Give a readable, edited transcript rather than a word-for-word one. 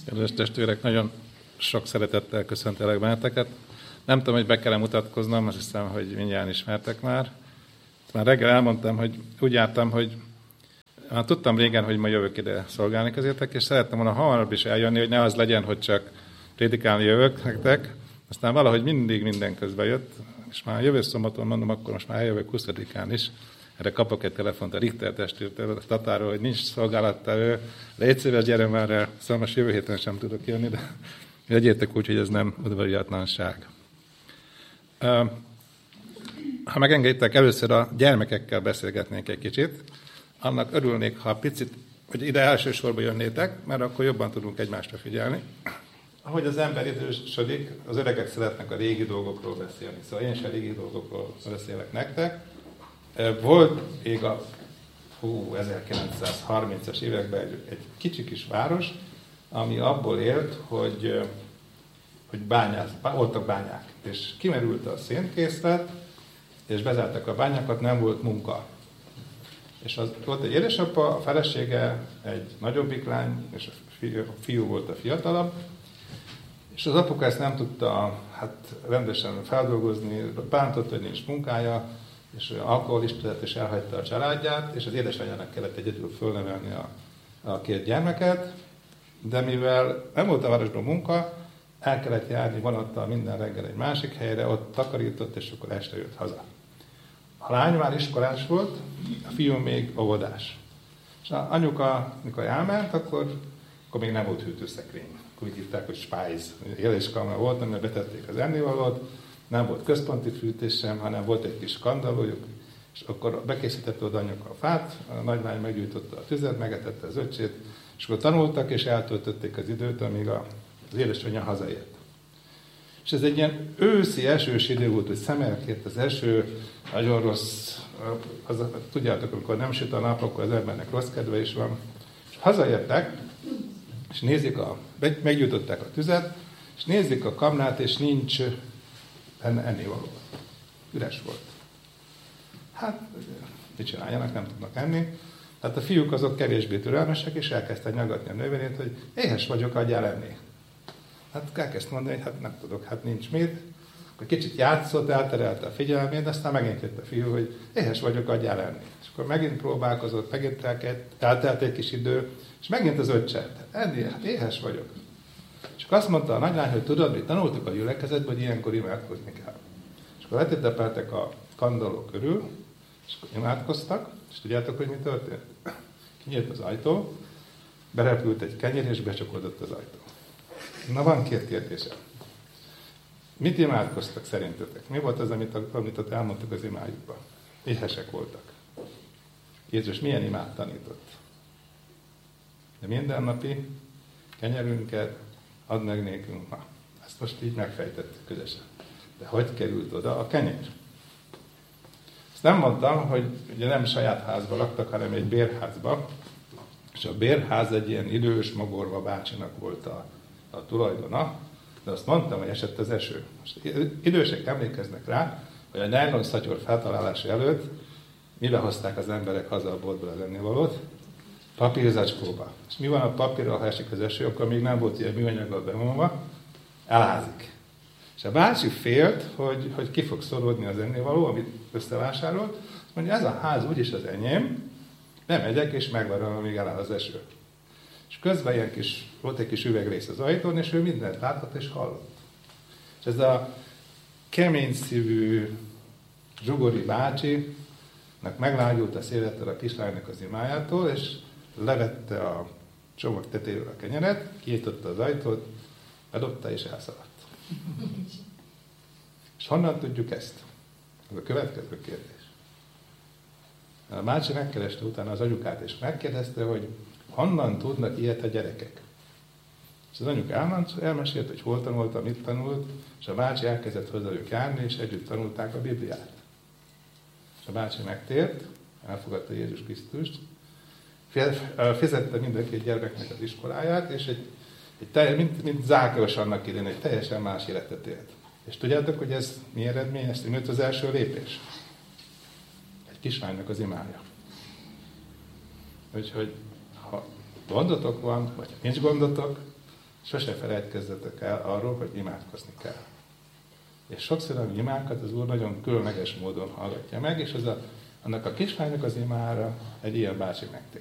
Kedves testvérek, nagyon sok szeretettel köszöntelek benneteket. Nem tudom, hogy be kell mutatkoznom, azt hiszem, hogy mindjárt ismertek már. Már reggel elmondtam, hogy úgy jártam, hogy tudtam régen, hogy ma jövök ide szolgálni közétek, és szerettem volna hamarabb is eljönni, hogy ne az legyen, hogy csak prédikálni jövök nektek. Aztán valahogy mindig minden közben jött, és már jövő szombaton mondom, akkor most már eljövök 20-án is. Erre kapok egy telefont a Richter testvértől, a Tatáról, hogy nincs szolgálattal, légy szíves, gyere már el. Szóval most jövő héten sem tudok jönni, de legyétek úgy, hogy ez nem udvariatlanság. Ha megengedtek, először a gyermekekkel beszélgetnék egy kicsit. Annak örülnék, ha picit, hogy ide elsősorban jönnétek, mert akkor jobban tudunk egymásra figyelni. Ahogy az ember idősödik, az öregek szeretnek a régi dolgokról beszélni. Szóval én sem régi dolgokról beszélek nektek. Volt még a 1930-as években egy kicsi kis város, ami abból élt, hogy voltak bányák. És kimerült a szénkészlet, és bezártak a bányákat, nem volt munka. És volt egy édesapa, a felesége egy nagyobbik lány, és a fiú volt a fiatalabb, és az apuka ezt nem tudta rendesen feldolgozni, bántott, hogy nincs munkája, és alkoholista lett, és elhagyta a családját, és az édesanyjának kellett egyedül fölnevelni a két gyermeket, de mivel nem volt a városban munka, el kellett járni vonattal minden reggel egy másik helyre, ott takarított, és akkor este jött haza. A lány már iskolás volt, a fiú még óvodás. És az anyuka, mikor elment, akkor még nem volt hűtőszekrény. Úgy hívták, hogy spájz. Éléskamra volt, amiben betették az ennivalót, nem volt központi fűtés sem, hanem volt egy kis kandallójuk, és akkor bekészítette oda anyuka a fát, a nagylány meggyújtotta a tüzet, megetette az öccsét, és akkor tanultak, és eltöltötték az időt, amíg az édesanyja hazaért. És ez egy ilyen őszi, esős idő volt, hogy szemelkért az eső, nagyon rossz, tudjátok, amikor nem süt a nap, akkor az embernek rossz kedve is van. És hazaértek, és nézik meggyújtották a tüzet, és nézik a kamrát, és nincs ennivaló. Üres volt. Hát, mit csináljanak, nem tudnak enni. Tehát a fiúk azok kevésbé türelmesek, és elkezdtek nyaggatni a nővérét, hogy éhes vagyok, adjál enni. Hát elkezdte mondani, hogy nem tudok, nincs mit. Akkor kicsit játszott, elterelte a figyelmét, aztán megint jött a fiú, hogy éhes vagyok, adjál enni. És akkor megint próbálkozott, megint eltelt egy kis idő, és megint az öccse. Enni, éhes vagyok. És akkor azt mondta a nagylány, hogy tudod, mi tanultuk a gyülekezetben, hogy ilyenkor imádkozni kell. És akkor letétepeltek a kandalló körül, és akkor imádkoztak, és tudjátok, hogy mi történt? Kinyílt az ajtó, berepült egy kenyér, és becsapódott az ajtó. Na, van két kérdésem. Mit imádkoztak szerintetek? Mi volt az, amit ott elmondtuk az imájukban? Éhesek voltak. Jézus milyen imát tanított? De mindennapi kenyerünket add meg nékünk ma. Ezt most így megfejtettük közösen. De hogy került oda a kenyér? Ezt nem mondtam, hogy ugye nem saját házba laktak, hanem egy bérházba, és a bérház egy ilyen idős mogorva bácsinak volt a tulajdona, de azt mondtam, hogy esett az eső. Most idősek emlékeznek rá, hogy a nylon szatyor feltalálása előtt mibe hozták az emberek haza a boltból az ennivalót? Papírzacskóba. És mi van a papírral, ha esik az eső, akkor még nem volt ilyen műanyaggal bevonva, elázik. És a bácsi félt, hogy ki fog szorodni az ennivaló, amit összevásárolt, mondja, ez a ház úgyis az enyém, bemegyek és megvárom, amíg eláll az eső. És közben volt egy kis üvegrész az ajtón, és ő mindent látott és hallott. És ez a kemény szívű zsugori bácsinak meglágyult a szélettől a kislánynak az imájától, és levette a csomag tetejéről a kenyeret, kinyitotta az ajtót, bedobta és elszaladt. És honnan tudjuk ezt? Ez a következő kérdés. A bácsi megkereste utána az anyukát, és megkérdezte, hogy honnan tudnak ilyet a gyerekek. És az anyuk elmesélt, hogy hol tanulta, mit tanult, és a bácsi elkezdett hozzájuk járni, és együtt tanulták a Bibliát. És a bácsi megtért, elfogadta Jézus Krisztust, fizette mind a két gyermeknek az iskoláját, és mint Zákeus annak idején, egy teljesen más életet élt. És tudjátok, hogy ez mi eredmény? Ez tűnt az első lépés. Egy kislánynak az imája. Úgyhogy, ha gondotok van, vagy nincs gondotok, sose felejtkezzetek el arról, hogy imádkozni kell. És sokszor a mi imákat az Úr nagyon különleges módon hallgatja meg, és annak a kislánynak az imára egy ilyen bácsi megtért.